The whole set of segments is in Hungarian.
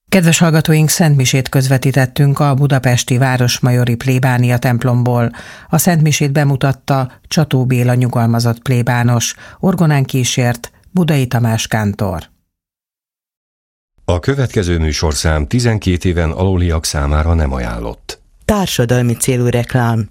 Kedves hallgatóink, szentmisét közvetítettünk a budapesti Városmajori plébánia templomból. A szentmisét bemutatta Csató Béla nyugalmazott plébános, orgonán kísért Budai Tamás kántor. A következő műsorszám 12 éven aluliak számára nem ajánlott. Társadalmi célú reklám.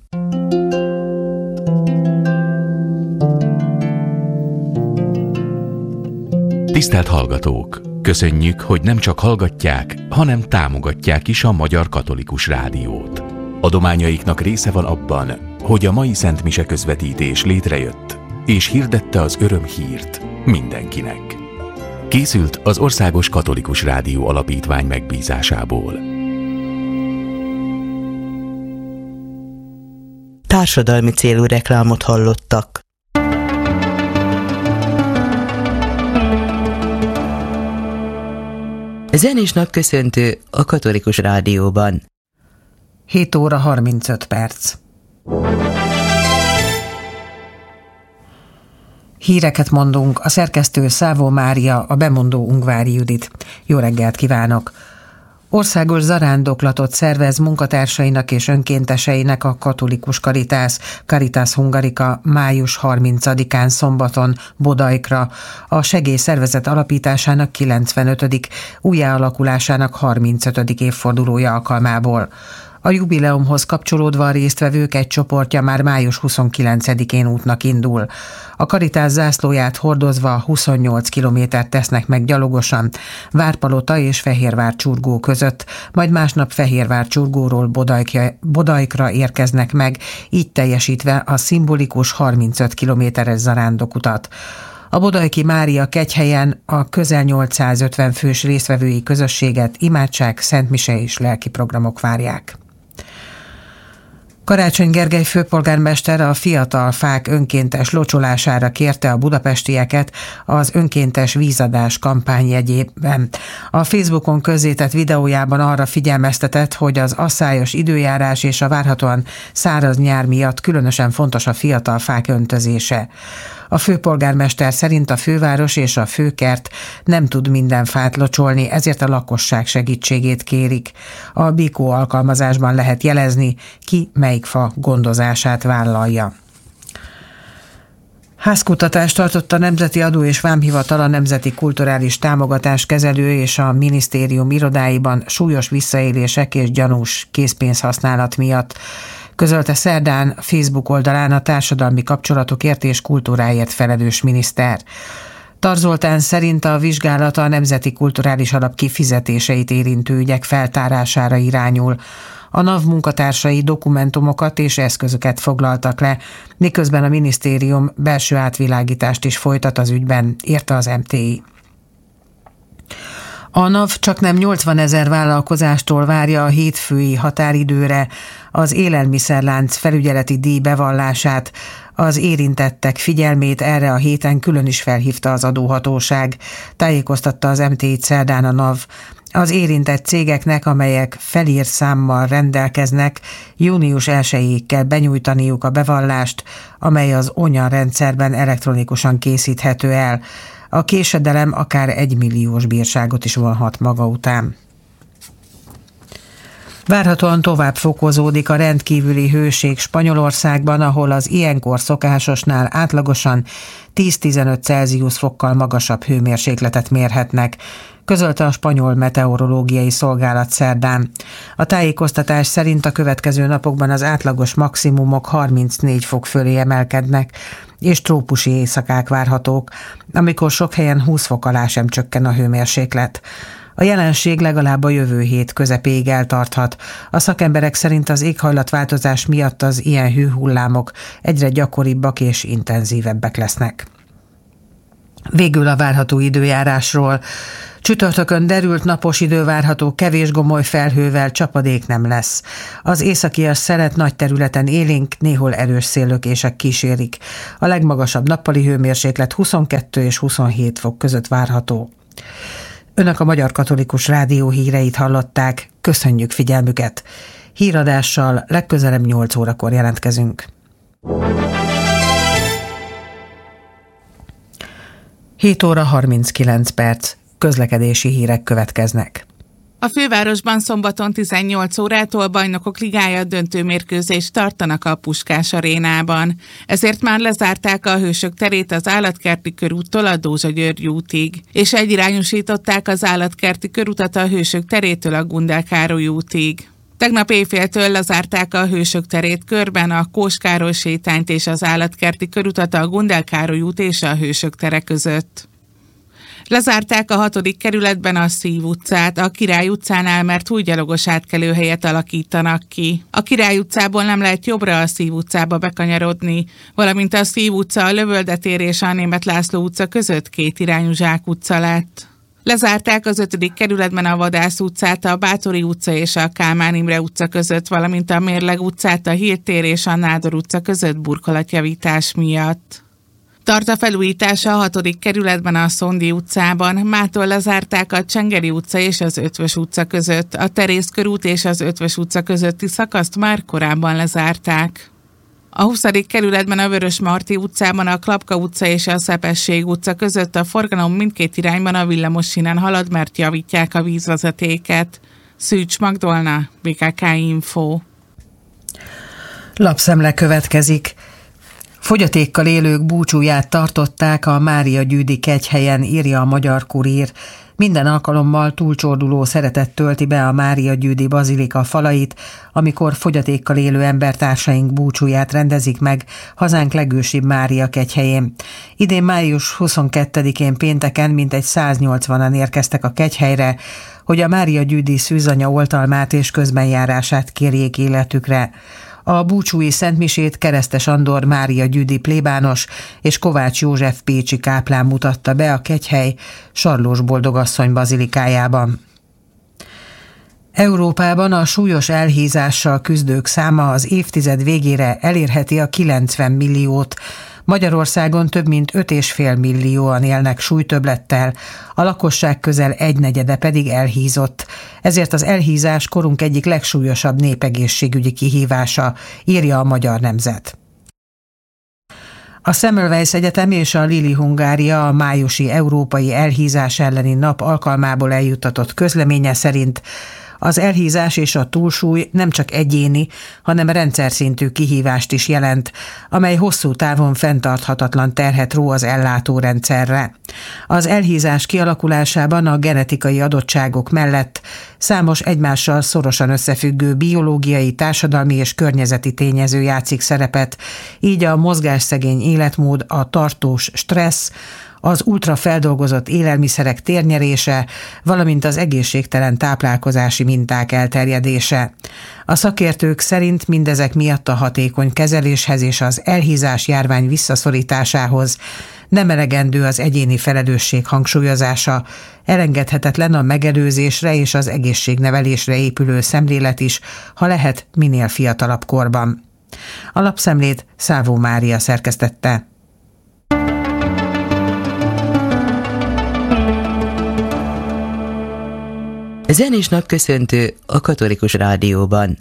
Tisztelt hallgatók! Köszönjük, hogy nem csak hallgatják, hanem támogatják is a Magyar Katolikus Rádiót. Adományaiknak része van abban, hogy a mai szentmise közvetítés létrejött, és hirdette az örömhírt mindenkinek. Készült az Országos Katolikus Rádió Alapítvány megbízásából. Társadalmi célú reklámot hallottak. Zenés napköszöntő a Katolikus Rádióban. 7 óra 35 perc. Híreket mondunk, a szerkesztő Szávó Mária, a bemondó Ungvári Judit. Jó reggelt kívánok! Országos zarándoklatot szervez munkatársainak és önkénteseinek a katolikus Caritas, Caritas Hungarica május 30-án szombaton Bodaikra, a segélyszervezet alapításának 95. újjáalakulásának 35. évfordulója alkalmából. A jubileumhoz kapcsolódva a résztvevők egy csoportja már május 29-én útnak indul. A Caritas zászlóját hordozva 28 kilométert tesznek meg gyalogosan Várpalota és Fehérvár-Csurgó között, majd másnap Fehérvár-Csurgóról Bodaikra érkeznek meg, így teljesítve a szimbolikus 35 kilométeres zarándokutat. A Bodaiki Mária kegyhelyen a közel 850 fős résztvevői közösséget imádság, szentmise és lelki programok várják. Karácsony Gergely főpolgármester a fiatal fák önkéntes locsolására kérte a budapestieket az önkéntes vízadás kampány jegyében. A Facebookon közzétett videójában arra figyelmeztetett, hogy az asszályos időjárás és a várhatóan száraz nyár miatt különösen fontos a fiatal fák öntözése. A főpolgármester szerint a főváros és a főkert nem tud minden fát locsolni, ezért a lakosság segítségét kérik. A Bikó alkalmazásban lehet jelezni, ki melyik fa gondozását vállalja. Házkutatást tartott a Nemzeti Adó és Vámhivatal a Nemzeti Kulturális Támogatás Kezelő és a minisztérium irodáiban súlyos visszaélések és gyanús készpénzhasználat miatt, közölte szerdán Facebook oldalán a társadalmi kapcsolatokért és kultúráért felelős miniszter. Tar Zoltán szerint a vizsgálata a Nemzeti Kulturális Alap kifizetéseit érintő ügyek feltárására irányul. A NAV munkatársai dokumentumokat és eszközöket foglaltak le, miközben a minisztérium belső átvilágítást is folytat az ügyben, írta az MTI. A NAV csaknem 80 000 vállalkozástól várja a hétfői határidőre az élelmiszerlánc felügyeleti díj bevallását. Az érintettek figyelmét erre a héten külön is felhívta az adóhatóság, tájékoztatta az MTI-t szerdán a NAV. Az érintett cégeknek, amelyek felírt számmal rendelkeznek, június 1-ig kell benyújtaniuk a bevallást, amely az ONYA rendszerben elektronikusan készíthető el. A késedelem akár 1 milliós bírságot is vonhat maga után. Várhatóan tovább fokozódik a rendkívüli hőség Spanyolországban, ahol az ilyenkor szokásosnál átlagosan 10-15 Celsius fokkal magasabb hőmérsékletet mérhetnek, közölte a spanyol meteorológiai szolgálat szerdán. A tájékoztatás szerint a következő napokban az átlagos maximumok 34 fok fölé emelkednek, és trópusi éjszakák várhatók, amikor sok helyen 20 fok alá sem csökken a hőmérséklet. A jelenség legalább a jövő hét közepéig eltarthat. A szakemberek szerint az éghajlatváltozás miatt az ilyen hőhullámok egyre gyakoribbak és intenzívebbek lesznek. Végül a várható időjárásról. Csütörtökön derült napos idő várható, kevés gomoly felhővel, csapadék nem lesz. Az északias szelet nagy területen élénk, néhol erős széllökések kísérik. A legmagasabb nappali hőmérséklet 22 és 27 fok között várható. Önök a Magyar Katolikus Rádió híreit hallották. Köszönjük figyelmüket! Híradással legközelebb 8 órakor jelentkezünk. 7 óra 39 perc. Közlekedési hírek következnek. A fővárosban szombaton 18 órától Bajnokok Ligája döntőmérkőzést tartanak a Puskás arénában. Ezért már lezárták a Hősök terét az Állatkerti körúttól a Dózsa-György útig, és egyirányosították az Állatkerti körutat a Hősök terétől a Gundel Károly útig. Tegnap éjféltől lezárták a Hősök terét körben a Kós Károly sétányt és az Állatkerti körutat a Gundel Károly út és a Hősök tere között. Lezárták a 6. kerületben a Szív utcát, a Király utcánál, mert új gyalogos átkelőhelyet alakítanak ki. A Király utcából nem lehet jobbra a Szív utcába bekanyarodni, valamint a Szív utca, a Lövölde tér és a Németh László utca között kétirányú Zsák utca lett. Lezárták az 5. kerületben a Vadász utcát, a Báthori utca és a Kálmán Imre utca között, valamint a Mérleg utcát, a Hír tér és a Nádor utca között burkolatjavítás miatt. Tart a felújítása a 6. kerületben a Szondi utcában, mától lezárták a Csengeri utca és az Ötvös utca között, a Terész körút és az Ötvös utca közötti szakaszt már korábban lezárták. A 20. kerületben a Vörösmarty utcában a Klapka utca és a Szepesség utca között a forgalom mindkét irányban a villamos sínen halad, mert javítják a vízvezetéket. Szűcs Magdolna, BKK Info. Lapszemle következik. Fogyatékkal élők búcsúját tartották a Mária Gyüdi kegyhelyen, írja a Magyar Kurír. Minden alkalommal túlcsorduló szeretet tölti be a Mária Gyüdi bazilika falait, amikor fogyatékkal élő embertársaink búcsúját rendezik meg hazánk legősibb Mária kegyhelyén. Idén május 22-én pénteken mintegy 180-an érkeztek a kegyhelyre, hogy a Mária Gyüdi szűzanya oltalmát és közbenjárását kérjék életükre. A búcsúi szentmisét Keresztes Andor Mária Gyüdi plébános és Kovács József pécsi káplán mutatta be a kegyhely Sarlós Boldogasszony bazilikájában. Európában a súlyos elhízással küzdők száma az évtized végére elérheti a 90 milliót. Magyarországon több mint 5,5 millióan élnek súlytöbblettel, a lakosság közel 1/4 pedig elhízott. Ezért az elhízás korunk egyik legsúlyosabb népegészségügyi kihívása, írja a Magyar Nemzet. A Semmelweis Egyetem és a Lili Hungária a májusi Európai Elhízás elleni nap alkalmából eljuttatott közleménye szerint az elhízás és a túlsúly nem csak egyéni, hanem rendszerszintű kihívást is jelent, amely hosszú távon fenntarthatatlan terhet ró az ellátórendszerre. Az elhízás kialakulásában a genetikai adottságok mellett számos egymással szorosan összefüggő biológiai, társadalmi és környezeti tényező játszik szerepet, így a mozgásszegény életmód, a tartós stressz, az ultrafeldolgozott élelmiszerek térnyerése, valamint az egészségtelen táplálkozási minták elterjedése. A szakértők szerint mindezek miatt a hatékony kezeléshez és az elhízás járvány visszaszorításához nem elegendő az egyéni felelősség hangsúlyozása, elengedhetetlen a megelőzésre és az egészségnevelésre épülő szemlélet is, ha lehet minél fiatalabb korban. A lapszemlét Szávó Mária szerkesztette. Zenés napköszöntő a Katolikus Rádióban.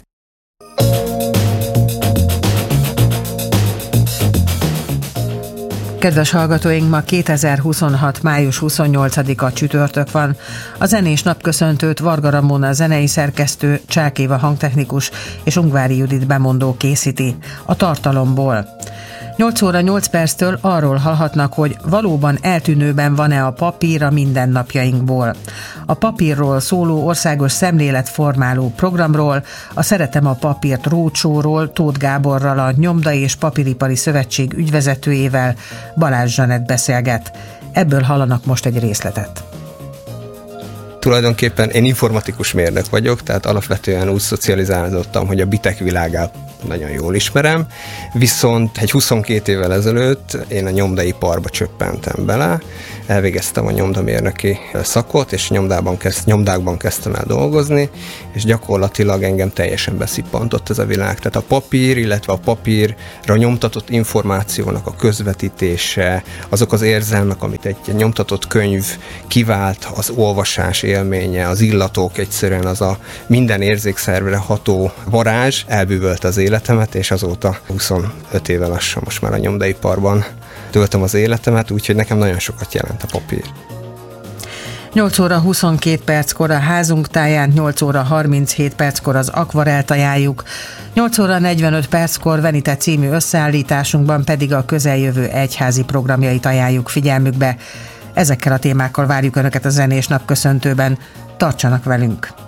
Kedves hallgatóink, ma 2026. május 28-a csütörtök van. A zenés napköszöntőt Varga Ramona zenei szerkesztő, Csák Éva hangtechnikus és Ungvári Judit bemondó készíti. A tartalomból. 8 óra 8 perctől arról hallhatnak, hogy valóban eltűnőben van-e a papír a mindennapjainkból. A papírról szóló országos szemléletformáló programról, a Szeretem a papírt roadshow-ról Tóth Gáborral, a Nyomda és Papíripari Szövetség ügyvezetőjével Balázs Zsanett beszélget. Ebből hallanak most egy részletet. Tulajdonképpen én informatikus mérnök vagyok, tehát alapvetően úgy szocializálódtam, hogy a bitek világát nagyon jól ismerem, viszont egy 22 évvel ezelőtt én a nyomdaiparba csöppentem bele, elvégeztem a nyomdamérnöki szakot, és nyomdákban kezdtem el dolgozni, és gyakorlatilag engem teljesen beszippantott ez a világ. Tehát a papír, illetve a papírra nyomtatott információnak a közvetítése, azok az érzelmek, amit egy nyomtatott könyv kivált, az olvasás élménye, az illatok, egyszerűen az a minden érzékszervre ható varázs elbűvölt az életemet, és azóta 25 éve lassan most már a nyomdaiparban töltöm az életemet, úgyhogy nekem nagyon sokat jelent a papír. 8 óra 22 perckor a házunk táján, 8 óra 37 perckor az akvarelt ajánljuk, 8 óra 45 perckor Venite című összeállításunkban pedig a közeljövő egyházi programjait ajánljuk figyelmükbe. Ezekkel a témákkal várjuk Önöket a Zenés Napköszöntőben. Tartsanak velünk!